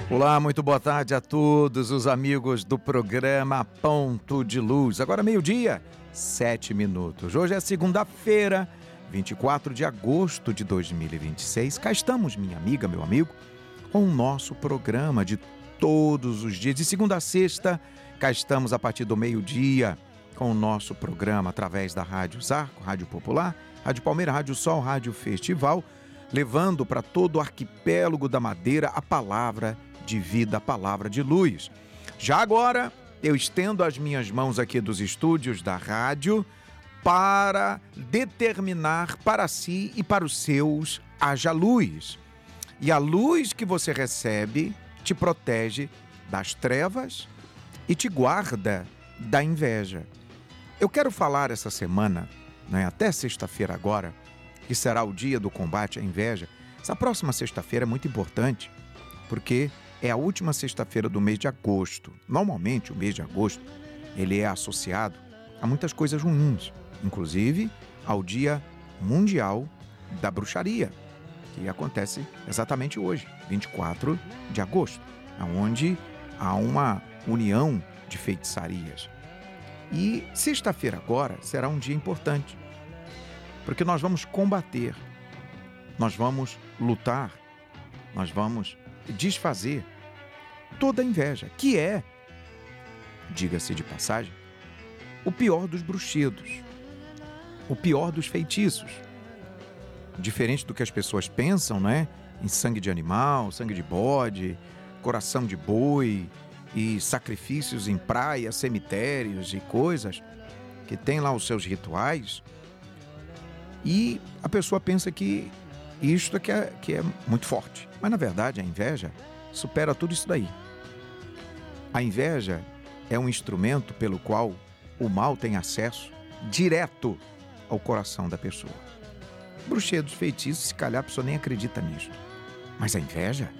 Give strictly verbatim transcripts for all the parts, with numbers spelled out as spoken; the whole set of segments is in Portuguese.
Olá, muito boa tarde a todos os amigos do programa Ponto de Luz. Agora meio-dia, sete minutos. Hoje é segunda-feira, vinte e quatro de agosto de dois mil e vinte e seis. Cá estamos, minha amiga, meu amigo, com o nosso programa de todos os dias. De segunda a sexta, cá estamos a partir do meio-dia com o nosso programa através da Rádio Zarco, Rádio Popular, Rádio Palmeira, Rádio Sol, Rádio Festival, levando para todo o arquipélago da Madeira a palavra de vida, a palavra de luz. Já agora, eu estendo as minhas mãos aqui dos estúdios da rádio para determinar para si e para os seus haja luz. E a luz que você recebe te protege das trevas e te guarda da inveja. Eu quero falar essa semana, né, até sexta-feira agora, que será o dia do combate à inveja. Essa próxima sexta-feira é muito importante, porque é a última sexta-feira do mês de agosto. Normalmente, o mês de agosto, ele é associado a muitas coisas ruins, inclusive ao Dia Mundial da Bruxaria, que acontece exatamente hoje, vinte e quatro de agosto, onde há uma união de feitiçarias. E sexta-feira agora será um dia importante, porque nós vamos combater, nós vamos lutar, nós vamos desfazer toda a inveja, que é, diga-se de passagem, o pior dos bruxedos, o pior dos feitiços. Diferente do que as pessoas pensam, né? Em sangue de animal, sangue de bode, coração de boi e sacrifícios em praias, cemitérios e coisas que tem lá os seus rituais. E a pessoa pensa que isto é que, é que é muito forte. Mas, na verdade, a inveja supera tudo isso daí. A inveja é um instrumento pelo qual o mal tem acesso direto ao coração da pessoa. Bruxedos, feitiços, se calhar a pessoa nem acredita nisso. Mas a inveja?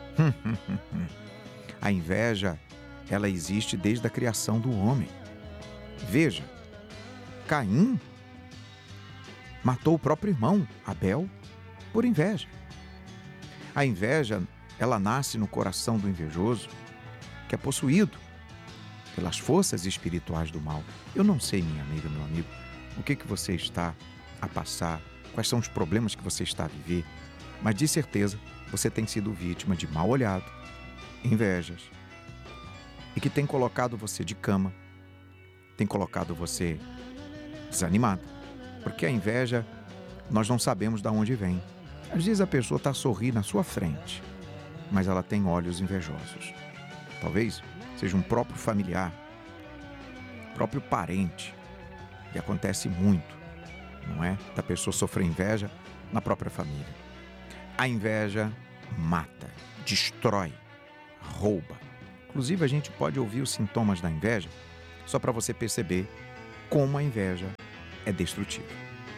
A inveja, ela existe desde a criação do homem. Veja, Caim matou o próprio irmão, Abel, por inveja. A inveja, ela nasce no coração do invejoso, que é possuído pelas forças espirituais do mal. Eu não sei, minha amiga, meu amigo, o que, que você está a passar, quais são os problemas que você está a viver, mas de certeza você tem sido vítima de mal olhado, invejas, e que tem colocado você de cama, tem colocado você desanimado, porque a inveja nós não sabemos de onde vem. Às vezes a pessoa está a sorrir na sua frente, mas ela tem olhos invejosos. Talvez seja um próprio familiar, próprio parente, e acontece muito, não é? Da pessoa sofrer inveja na própria família. A inveja mata, destrói, rouba. Inclusive a gente pode ouvir os sintomas da inveja só para você perceber como a inveja é destrutiva.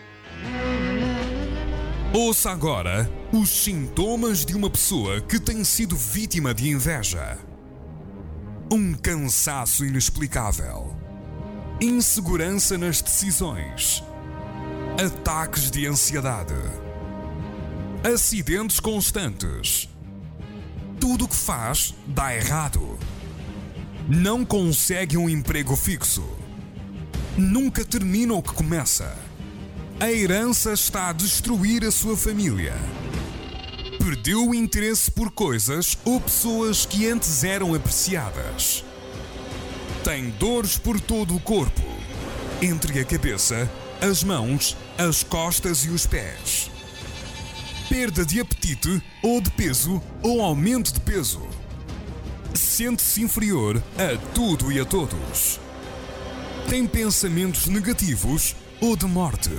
Ouça agora os sintomas de uma pessoa que tem sido vítima de inveja. Um cansaço inexplicável, insegurança nas decisões, ataques de ansiedade, acidentes constantes. Tudo o que faz dá errado. Não consegue um emprego fixo. Nunca termina o que começa. A herança está a destruir a sua família. Perdeu o interesse por coisas ou pessoas que antes eram apreciadas. Tem dores por todo o corpo, entre a cabeça, as mãos, as costas e os pés. Perda de apetite ou de peso ou aumento de peso. Sente-se inferior a tudo e a todos. Tem pensamentos negativos ou de morte.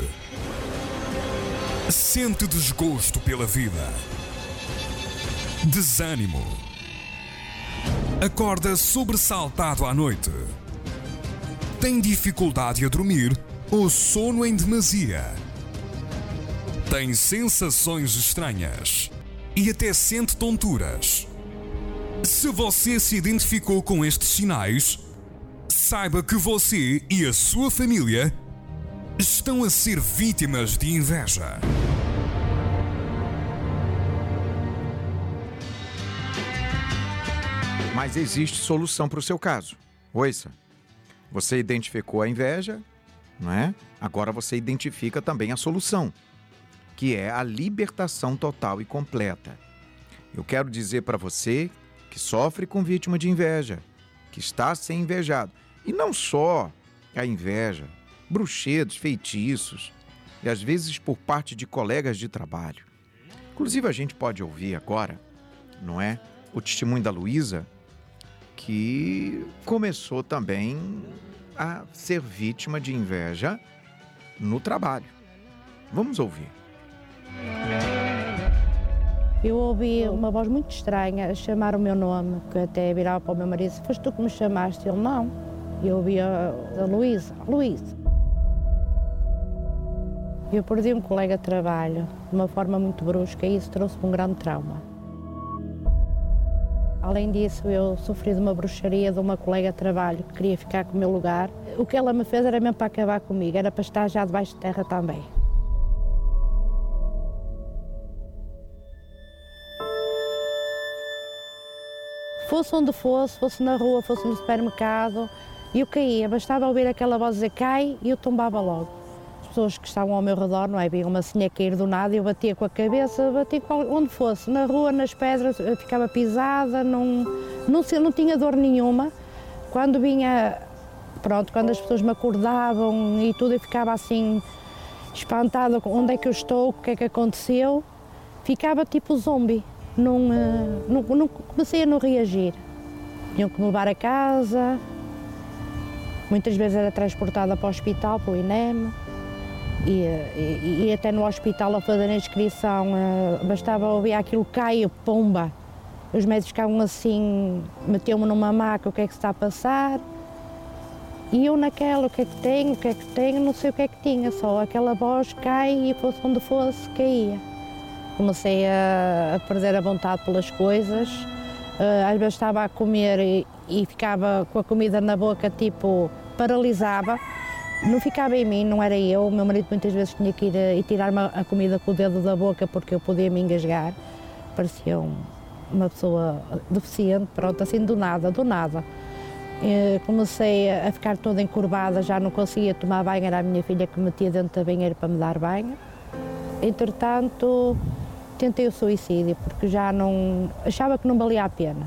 Sente desgosto pela vida. Desânimo. Acorda sobressaltado à noite. Tem dificuldade a dormir ou sono em demasia. Tem sensações estranhas e até sente tonturas. Se você se identificou com estes sinais, saiba que você e a sua família estão a ser vítimas de inveja. Mas existe solução para o seu caso. Ouça, você identificou a inveja, não é? Agora você identifica também a solução, que é a libertação total e completa. Eu quero dizer para você que sofre com vítima de inveja, que está a ser invejado. E não só a inveja, bruxedos, feitiços, e às vezes por parte de colegas de trabalho. Inclusive a gente pode ouvir agora, não é? O testemunho da Luísa, que começou também a ser vítima de inveja no trabalho. Vamos ouvir. Eu ouvi uma voz muito estranha a chamar o meu nome, que até virava para o meu marido: foste tu que me chamaste? Ele: não. Eu ouvi a, a Luísa: Luísa. Eu perdi um colega de trabalho de uma forma muito brusca e isso trouxe-me um grande trauma. Além disso, eu sofri de uma bruxaria de uma colega de trabalho que queria ficar com o meu lugar. O que ela me fez era mesmo para acabar comigo, era para estar já debaixo de terra também. Fosse onde fosse, fosse na rua, fosse no supermercado, eu caía, bastava ouvir aquela voz dizer cai e eu tombava logo. As pessoas que estavam ao meu redor, não é, viam uma senha cair do nada e eu batia com a cabeça, batia onde fosse, na rua, nas pedras, eu ficava pisada, não, não, não tinha dor nenhuma. Quando vinha, pronto, quando as pessoas me acordavam e tudo, eu ficava assim espantada, onde é que eu estou, o que é que aconteceu, ficava tipo zombie. Não, não, não comecei a não reagir. Tinham que me levar a casa, muitas vezes era transportada para o hospital, para o I N E M, e, e, e até no hospital a fazer a inscrição, bastava ouvir aquilo cai, pomba. Os médicos ficavam assim, metiam-me numa maca, o que é que se está a passar? E eu naquela, o que é que tenho, o que é que tenho, não sei o que é que tinha, só aquela voz cai e fosse onde fosse, caía. Comecei a, a perder a vontade pelas coisas, uh, às vezes estava a comer e, e ficava com a comida na boca, tipo, paralisava, não ficava em mim, não era eu, o meu marido muitas vezes tinha que ir a, e tirar-me a comida com o dedo da boca porque eu podia me engasgar, parecia um, uma pessoa deficiente, pronto, assim do nada, do nada. Uh, comecei a ficar toda encurvada, já não conseguia tomar banho, era a minha filha que me metia dentro da banheira para me dar banho. Entretanto, tentei o suicídio, porque já não, achava que não valia a pena.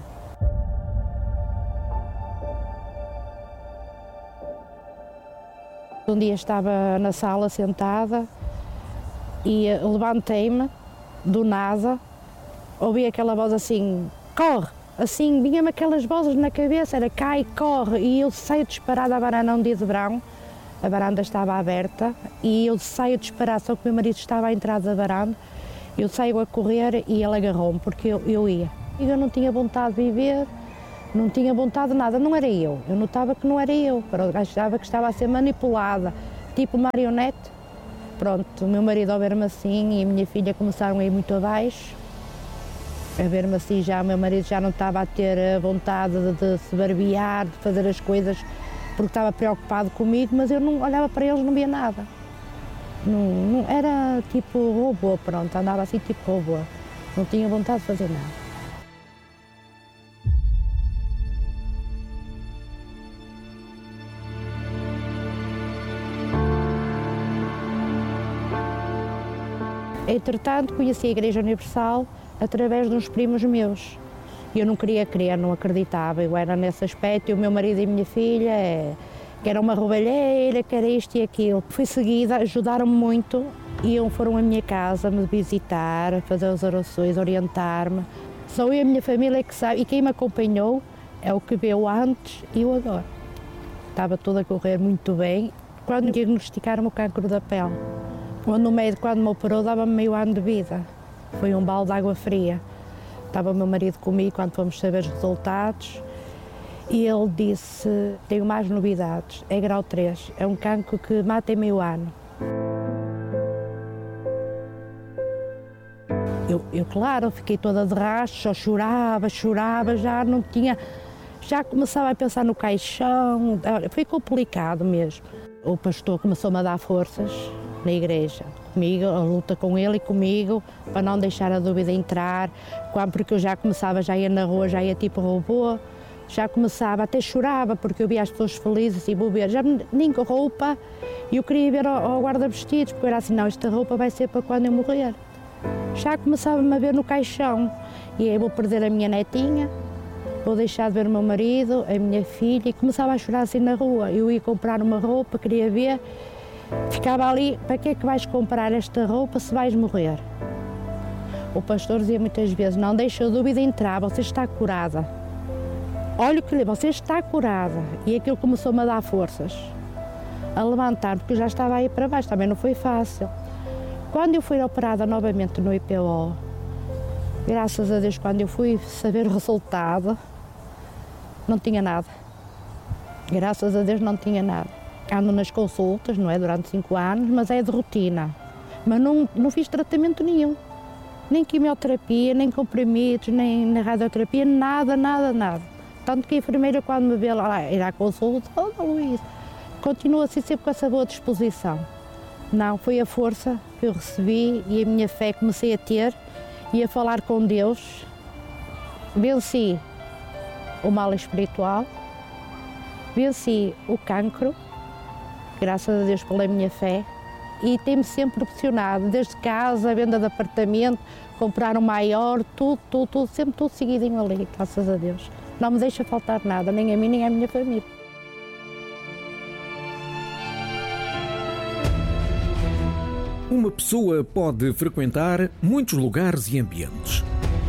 Um dia estava na sala sentada e levantei-me, do nada, ouvi aquela voz assim, corre! Assim, vinha-me aquelas vozes na cabeça, era cai, corre, e eu saio disparada à varanda um dia de verão. A varanda estava aberta e eu saio disparada, só que o meu marido estava à entrada da varanda. Eu saio a correr e ele agarrou-me, porque eu, eu ia. Eu não tinha vontade de viver, não tinha vontade de nada, não era eu. Eu notava que não era eu, achava que estava a ser manipulada, tipo marionete. Pronto, o meu marido ao ver-me assim e a minha filha começaram a ir muito abaixo. A ver-me assim já, o meu marido já não estava a ter a vontade de, de se barbear, de fazer as coisas, porque estava preocupado comigo, mas eu não olhava para eles, não via nada. Não, não, era tipo robô, pronto, andava assim tipo robô, não tinha vontade de fazer nada. Entretanto, conheci a Igreja Universal através de uns primos meus. Eu não queria crer, não acreditava, eu era nesse aspecto, e o meu marido e a minha filha, é, que era uma roubalheira, que era isto e aquilo. Fui seguida, ajudaram-me muito, iam, foram à minha casa me visitar, fazer as orações, orientar-me. Só eu e a minha família que sabe, e quem me acompanhou é o que viu antes e o agora. Estava tudo a correr muito bem. Quando diagnosticaram o cancro da pele, quando o médico, quando me operou, dava-me meio ano de vida. Foi um balde de água fria. Estava o meu marido comigo quando fomos saber os resultados e ele disse, tenho mais novidades, é grau três, é um cancro que mata em meio ano. Eu, eu, claro, fiquei toda de rastro, só chorava, chorava, já não tinha, já começava a pensar no caixão, foi complicado mesmo. O pastor começou-me a dar forças na igreja, comigo, a luta com ele e comigo, para não deixar a dúvida entrar, porque eu já começava, já ia na rua, já ia tipo robô, Já começava, até chorava, porque eu via as pessoas felizes e vou ver, já nem com roupa, e eu queria ver ao, ao guarda-vestidos, porque eu era assim, não, esta roupa vai ser para quando eu morrer. Já começava-me a ver no caixão, e aí vou perder a minha netinha, vou deixar de ver o meu marido, a minha filha, e começava a chorar assim na rua. Eu ia comprar uma roupa, queria ver, ficava ali, para que é que vais comprar esta roupa se vais morrer? O pastor dizia muitas vezes, não deixa a dúvida entrar, você está curada. Olha o que lhe, você está curada. E aquilo começou-me a dar forças, a levantar, porque eu já estava aí para baixo, também não foi fácil. Quando eu fui operada novamente no I P O, graças a Deus, quando eu fui saber o resultado, não tinha nada. Graças a Deus não tinha nada. Ando nas consultas, não é, durante cinco anos, mas é de rotina. Mas não, não fiz tratamento nenhum. Nem quimioterapia, nem comprimidos, nem na radioterapia, nada, nada, nada. Tanto que a enfermeira, quando me vê lá ir à consulta, oh, Luís, continua assim sempre com essa boa disposição. Não, foi a força que eu recebi e a minha fé comecei a ter e a falar com Deus. Venci o mal espiritual, venci o cancro, graças a Deus pela minha fé, e tem-me sempre proporcionado, desde casa, a venda de apartamento, comprar um maior, tudo, tudo, tudo, sempre tudo seguidinho ali, graças a Deus. Não me deixa faltar nada, nem a mim, nem à minha família. Uma pessoa pode frequentar muitos lugares e ambientes.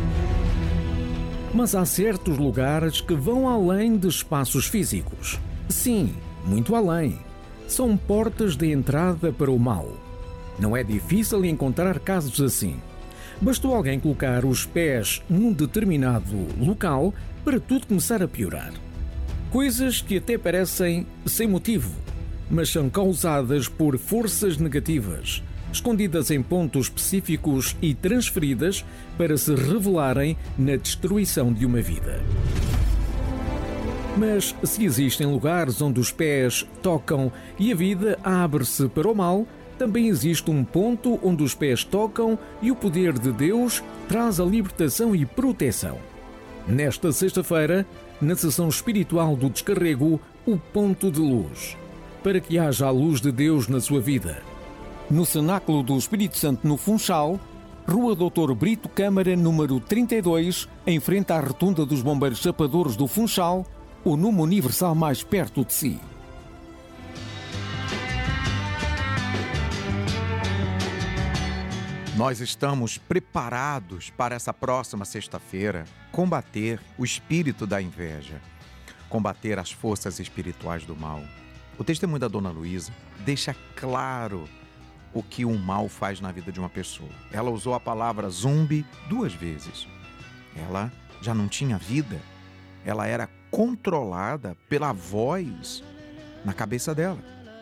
Mas há certos lugares que vão além de espaços físicos. Sim, muito além. São portas de entrada para o mal. Não é difícil encontrar casos assim. Bastou alguém colocar os pés num determinado local para tudo começar a piorar. Coisas que até parecem sem motivo, mas são causadas por forças negativas, escondidas em pontos específicos e transferidas para se revelarem na destruição de uma vida. Mas se existem lugares onde os pés tocam e a vida abre-se para o mal, também existe um ponto onde os pés tocam e o poder de Deus traz a libertação e proteção. Nesta sexta-feira, na sessão espiritual do Descarrego, o Ponto de Luz, para que haja a luz de Deus na sua vida. No Cenáculo do Espírito Santo, no Funchal, Rua doutor Brito Câmara, número trinta e dois, em frente à Rotunda dos Bombeiros Chapadores do Funchal, o número universal mais perto de si. Nós estamos preparados para essa próxima sexta-feira combater o espírito da inveja, combater as forças espirituais do mal. O testemunho da Dona Luísa deixa claro o que o mal faz na vida de uma pessoa. Ela usou a palavra zumbi duas vezes. Ela já não tinha vida, ela era controlada pela voz na cabeça dela.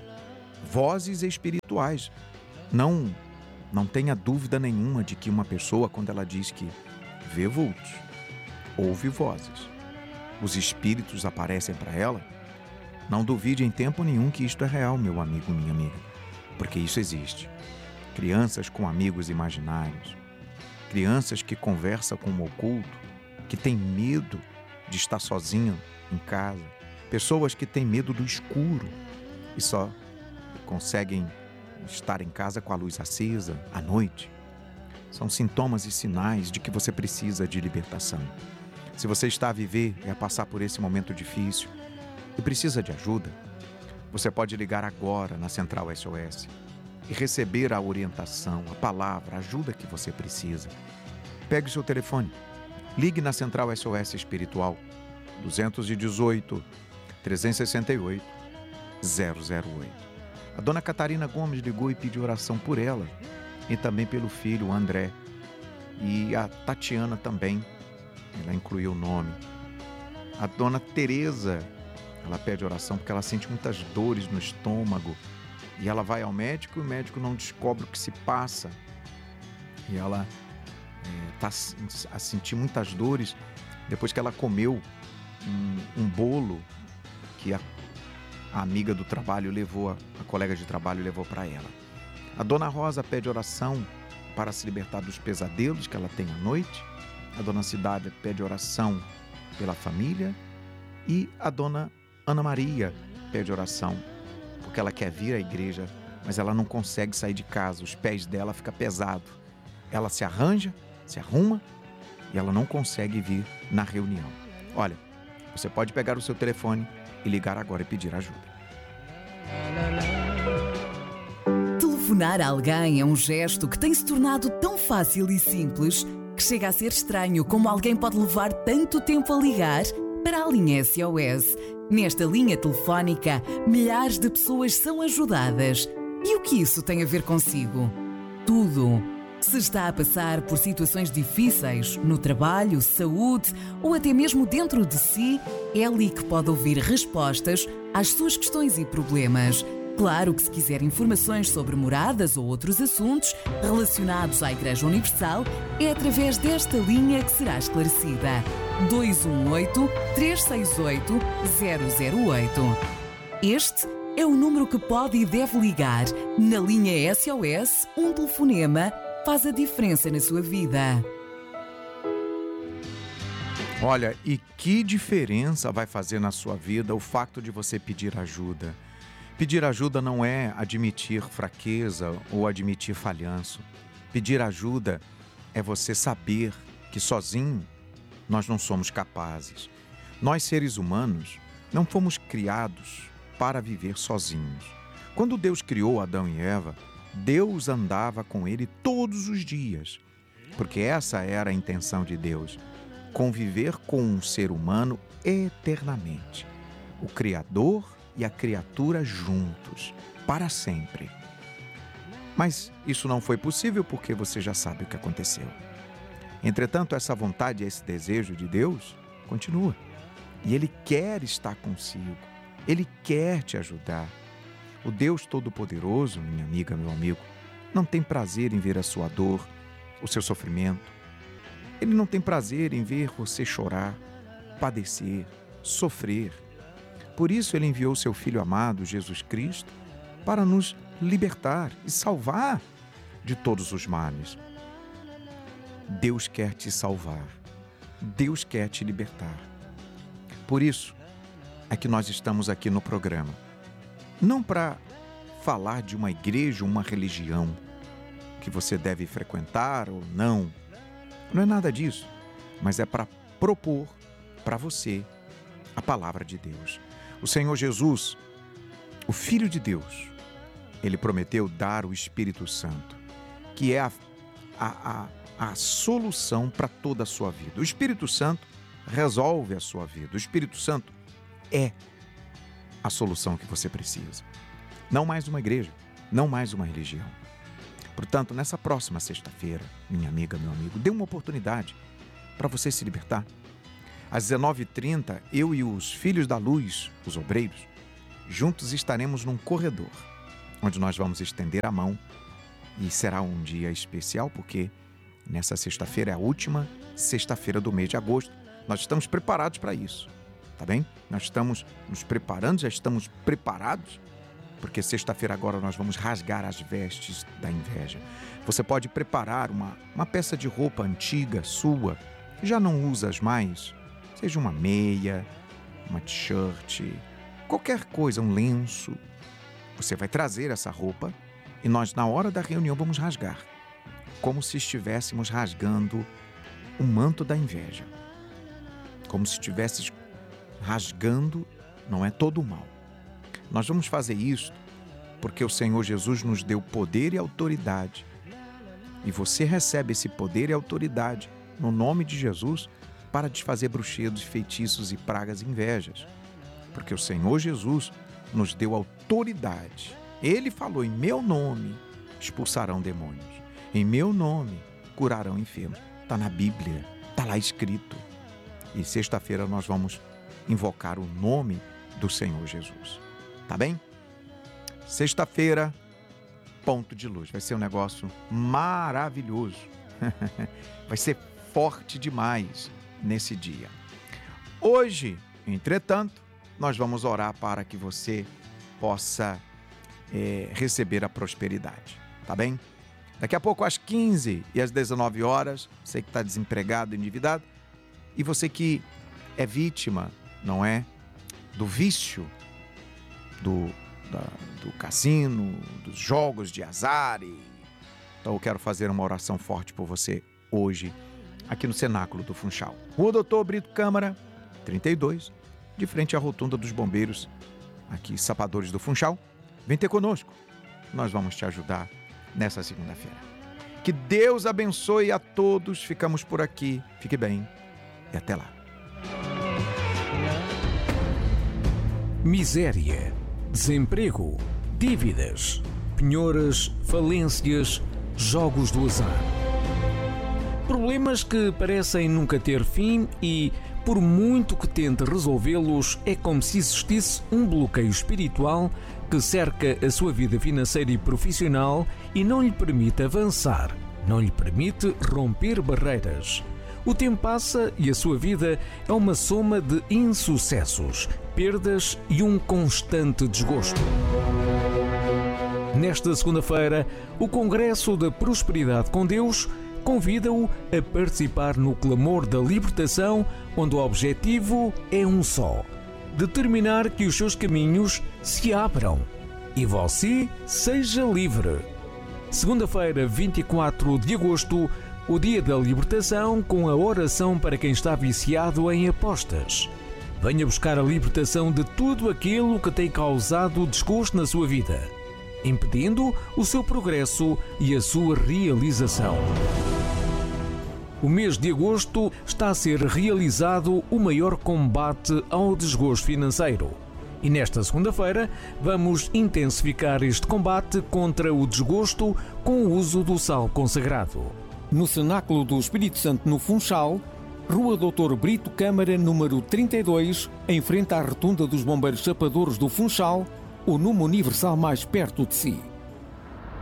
Vozes espirituais. Não Não tenha dúvida nenhuma de que uma pessoa, quando ela diz que vê vultos, ouve vozes, os espíritos aparecem para ela, não duvide em tempo nenhum que isto é real, meu amigo, minha amiga, porque isso existe. Crianças com amigos imaginários, crianças que conversam com o oculto, que têm medo de estar sozinho em casa, pessoas que têm medo do escuro e só conseguem estar em casa com a luz acesa à noite. São sintomas e sinais de que você precisa de libertação. Se você está a viver e a passar por esse momento difícil e precisa de ajuda, você pode ligar agora na Central S O S e receber a orientação, a palavra, a ajuda que você precisa. Pegue o seu telefone, ligue na Central S O S Espiritual duzentos e dezoito, trezentos e sessenta e oito, zero zero oito. A dona Catarina Gomes ligou e pediu oração por ela e também pelo filho, o André. E a Tatiana também, ela incluiu o nome. A dona Tereza, ela pede oração porque ela sente muitas dores no estômago. E ela vai ao médico e o médico não descobre o que se passa. E ela está é, a sentir muitas dores depois que ela comeu um, um bolo que a A amiga do trabalho levou, a colega de trabalho levou para ela. A dona Rosa pede oração para se libertar dos pesadelos que ela tem à noite. A dona Cidade pede oração pela família E a dona Ana Maria pede oração, porque ela quer vir à igreja, mas ela não consegue sair de casa, os pés dela ficam pesados. Ela se arranja, se arruma e ela não consegue vir na reunião. Olha, você pode pegar o seu telefone e ligar agora e pedir ajuda. Telefonar a alguém é um gesto que tem se tornado tão fácil e simples que chega a ser estranho como alguém pode levar tanto tempo a ligar para a linha S O S. Nesta linha telefónica, milhares de pessoas são ajudadas. E o que isso tem a ver consigo? Tudo. Se está a passar por situações difíceis no trabalho, saúde ou até mesmo dentro de si, é ali que pode ouvir respostas às suas questões e problemas. Claro que se quiser informações sobre moradas ou outros assuntos relacionados à Igreja Universal, é através desta linha que será esclarecida. dois um oito, três seis oito, zero zero oito. Este é o número que pode e deve ligar. Na linha S O S, um telefonema faz a diferença na sua vida. Olha, e que diferença vai fazer na sua vida o fato de você pedir ajuda? Pedir ajuda não é admitir fraqueza ou admitir falhanço. Pedir ajuda é você saber que sozinho nós não somos capazes. Nós, seres humanos, não fomos criados para viver sozinhos. Quando Deus criou Adão e Eva, Deus andava com ele todos os dias, porque essa era a intenção de Deus, conviver com um ser humano eternamente, o Criador e a criatura juntos, para sempre. Mas isso não foi possível porque você já sabe o que aconteceu. Entretanto, essa vontade, esse desejo de Deus continua, e Ele quer estar consigo, Ele quer te ajudar. O Deus Todo-Poderoso, minha amiga, meu amigo, não tem prazer em ver a sua dor, o seu sofrimento. Ele não tem prazer em ver você chorar, padecer, sofrer. Por isso Ele enviou seu Filho amado, Jesus Cristo, para nos libertar e salvar de todos os males. Deus quer te salvar. Deus quer te libertar. Por isso é que nós estamos aqui no programa. Não para falar de uma igreja, uma religião que você deve frequentar ou não. Não é nada disso. Mas é para propor para você a palavra de Deus. O Senhor Jesus, o Filho de Deus, Ele prometeu dar o Espírito Santo, que é a, a, a, a solução para toda a sua vida. O Espírito Santo resolve a sua vida. O Espírito Santo é a solução que você precisa. Não mais uma igreja, não mais uma religião. Portanto, nessa próxima sexta-feira, minha amiga, meu amigo, dê uma oportunidade para você se libertar. Às dezenove e trinta, eu e os Filhos da Luz, os obreiros, juntos estaremos num corredor, onde nós vamos estender a mão e será um dia especial, porque nessa sexta-feira é a última sexta-feira do mês de agosto. Nós estamos preparados para isso, tá bem? Nós estamos nos preparando, já estamos preparados, porque sexta-feira agora nós vamos rasgar as vestes da inveja. Você pode preparar uma, uma peça de roupa antiga sua, que já não usas mais, seja uma meia, uma t-shirt, qualquer coisa, um lenço. Você vai trazer essa roupa e nós, na hora da reunião, vamos rasgar, como se estivéssemos rasgando o manto da inveja, como se estivesses rasgando, não é todo o mal. Nós vamos fazer isso porque o Senhor Jesus nos deu poder e autoridade. E você recebe esse poder e autoridade no nome de Jesus para desfazer bruxedos, feitiços e pragas e invejas. Porque o Senhor Jesus nos deu autoridade. Ele falou: em meu nome expulsarão demônios. Em meu nome curarão enfermos. Está na Bíblia, está lá escrito. E sexta-feira nós vamos invocar o nome do Senhor Jesus. Tá bem? Sexta-feira, ponto de luz. Vai ser um negócio maravilhoso. Vai ser forte demais nesse dia. Hoje, entretanto, nós vamos orar para que você possa é, receber a prosperidade. Tá bem? Daqui a pouco, às quinze e às dezenove horas, você que está desempregado, endividado, e você que é vítima, não é? do vício, do, da, do cassino, dos jogos de azar. E... Então eu quero fazer uma oração forte por você hoje, aqui no Cenáculo do Funchal. Rua Doutor Brito Câmara, trinta e dois, de frente à Rotunda dos Bombeiros, aqui, Sapadores do Funchal. Vem ter conosco, nós vamos te ajudar nessa segunda-feira. Que Deus abençoe a todos, ficamos por aqui, fique bem e até lá. Miséria, desemprego, dívidas, penhoras, falências, jogos do azar. Problemas que parecem nunca ter fim e, por muito que tente resolvê-los, é como se existisse um bloqueio espiritual que cerca a sua vida financeira e profissional e não lhe permite avançar, não lhe permite romper barreiras. O tempo passa e a sua vida é uma soma de insucessos, perdas e um constante desgosto. Nesta segunda-feira, o Congresso da Prosperidade com Deus convida-o a participar no clamor da libertação, onde o objetivo é um só: determinar que os seus caminhos se abram e você seja livre. Segunda-feira, vinte e quatro de agosto, o dia da libertação, com a oração para quem está viciado em apostas. Venha buscar a libertação de tudo aquilo que tem causado desgosto na sua vida, impedindo o seu progresso e a sua realização. O mês de agosto está a ser realizado o maior combate ao desgosto financeiro. E nesta segunda-feira vamos intensificar este combate contra o desgosto com o uso do sal consagrado. No Cenáculo do Espírito Santo, no Funchal, Rua Doutor Brito Câmara, número trinta e dois, em frente à Rotunda dos Bombeiros Sapadores do Funchal, o número universal mais perto de si.